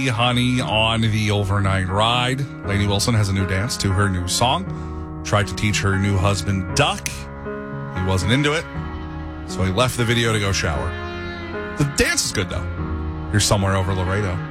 Honey on the overnight ride. Lainey Wilson has a new dance to her new song. Tried to teach her new husband Duck. He wasn't into it, so he left the video to go shower. The dance is good, though. You're somewhere over Laredo.